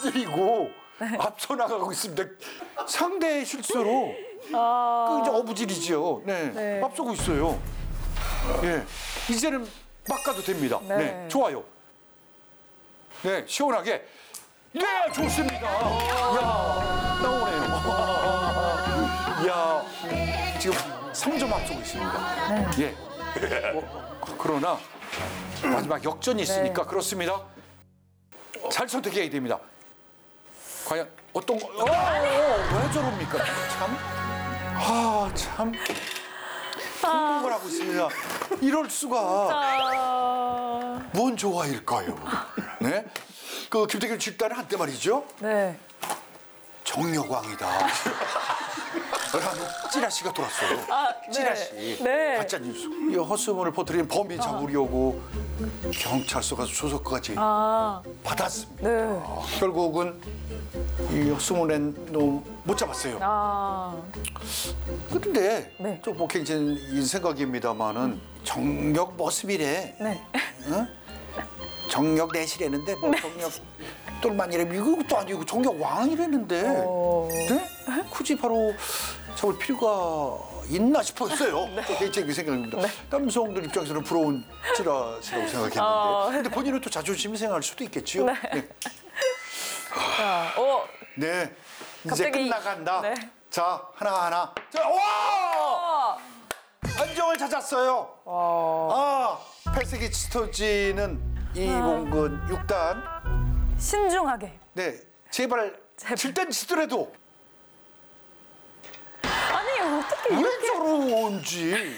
엎드리고 앞서 나가고 있습니다. 상대의 실수로 그 이제 어부질이죠. 네. 앞서고 있어요. 예, 이제는 막 가도 됩니다. 네, 좋아요. 네, 시원하게. 네, 좋습니다. 야, 나오네요. 야, 지금 3점 앞서고 있습니다. 예. 그러나 마지막 역전이 있으니까 그렇습니다. 잘 선택해야 됩니다. 과연 어떤 거? 왜 저럽니까? 참 행복을 하고 있습니다. 이럴 수가. 뭔 조화일까요? 네, 그 김태균 집단은 한때 말이죠. 네. 정력왕이다. 라는 찌라시가 돌았어요. 찌라시. 네. 가짜 뉴스. 이 헛소문을 퍼뜨린 범인 잡으려고 경찰서 가서 조서까지 받았습니다. 네. 결국은 이 헛소문엔 놈 못 잡았어요. 그런데 좀 복행진 생각입니다만은 정력 모습이래. 네. 어? 정력 내시라는데 뭐 정력 똘만이래. 이것도 아니고 정력 왕이라는데 네? 굳이 바로 잡을 필요가 있나 싶었어요. 개인적인 생각입니다. 남성들 입장에서는 부러운 찌라시라고 생각했는데 근데 본인은 또 자존심이 생각할 수도 있겠지요. 네. 네. 이제 갑자기, 끝나간다. 자, 하나하나. 자, 와! 안정을 찾았어요. 팔색이 짙어지는 이봉근 6단. 신중하게. 네, 제발 7단 치더라도. 아니, 어떻게 왜 이렇게. 저런지.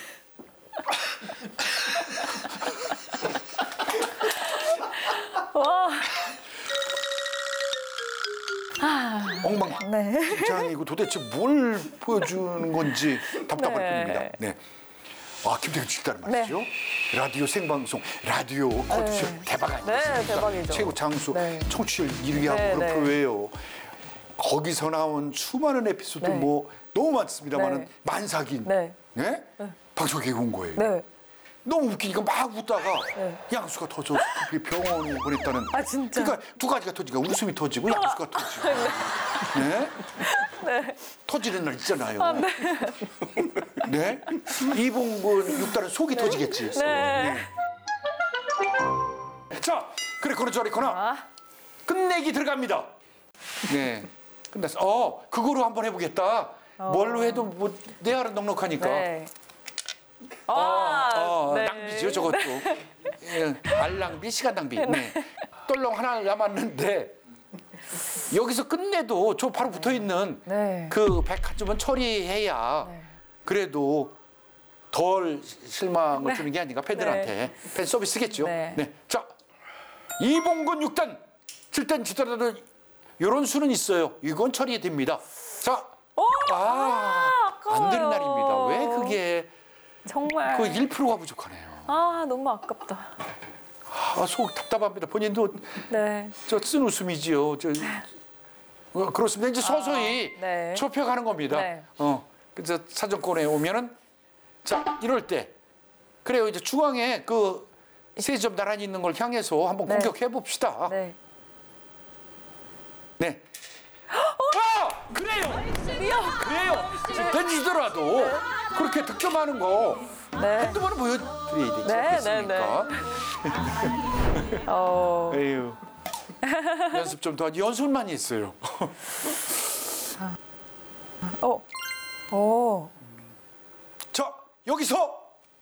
와. 엉망진창이고 도대체 뭘 보여주는 건지 답답할 뿐입니다. 네. 김태균 집단 말이죠. 라디오 생방송, 라디오 컬투쇼 대박 아니겠습니까? 네, 대박이죠. 최고 장수, 청취율 1위하고 그런 프로예요. 거기서 나온 수많은 에피소드 뭐 너무 많습니다만은 만삭인 방송국에 온 거예요. 너무 웃기니까 막 웃다가 양수가 터져서 병원에 보냈다는. 진짜? 그러니까 두 가지가 터지니까 웃음이 터지고 양수가 터지고. 터지는 날 있잖아요. 네. 이봉근 6단은 속이 터지겠지. 자, 그래 그러거나 끝내기 들어갑니다. 네. 끝났어. 그거로 한번 해보겠다. 뭘로 해도 뭐 내알은 넉넉하니까. 낭비죠 저것도. 알낭비, 시간 낭비. 똘렁 하나 남았는데 여기서 끝내도 저 바로 붙어있는 그 101점은 처리해야 그래도 덜 실망을 주는 게 아닌가 팬들한테. 팬 서비스겠죠. 자, 이봉근 6단 7단 지더라도 이런 수는 있어요. 이건 처리됩니다. 자, 안 되는 날입니다. 왜 그게 정말 그 1%가 부족하네요. 너무 아깝다. 속 답답합니다. 본인도 저 쓴 웃음이지요. 그렇습니다. 이제 서서히 좁혀가는 겁니다. 그래서 사정권에 오면은 자 이럴 때 그래요. 이제 중앙에 그 세 점 나란히 있는 걸 향해서 한번 공격해 봅시다. 그래요. 던지더라도 그렇게 득점하는 거 한두 번은 보여드려야 되지 않겠습니까? 에휴. 연습 좀 더 하지. 연습을 많이 했어요. 자, 여기서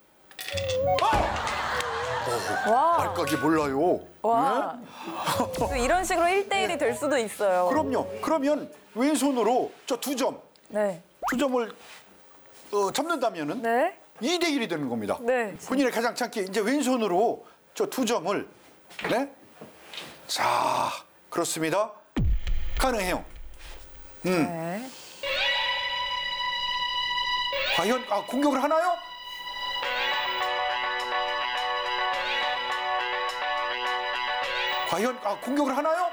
발각이 몰라요. 또 이런 식으로 1대1이 될 수도 있어요. 그럼요. 그러면 왼손으로 저 2점. 2점을 잡는다면은 2대1이 되는 겁니다. 본인의 가장 창기 이제 왼손으로 저 2점을 자, 그렇습니다. 가능해요. 과연 공격을 하나요? 과연 공격을 하나요?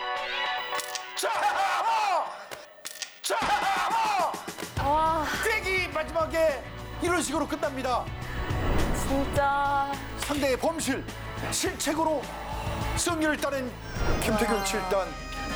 꿰기 마지막에 이런 식으로 끝납니다. 진짜 상대의 범실 실책으로 승리를 따낸 김태균 7단